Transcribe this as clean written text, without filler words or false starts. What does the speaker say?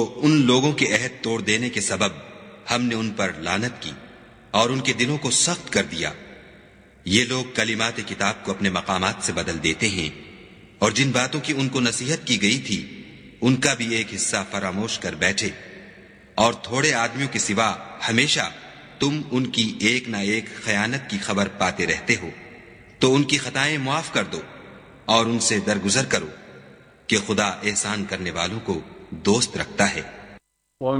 उन लोगों के अहद तोड़ देने के सबब हमने उन पर लानत की और उनके दिलों को सख्त कर दिया। ये लोग कलिमात किताब को अपने मकामात से बदल देते हैं और जिन बातों की उनको नसीहत की गई थी उनका भी एक हिस्सा फरामोश कर बैठे। और थोड़े आदमियों के सिवा हमेशा तुम उनकी एक ना एक खयानत की खबर पाते रहते हो, तो उनकी खताएं माफ कर दो और उनसे दरगुजर करो कि खुदा एहसान करने वालों को दोस्त रखता है।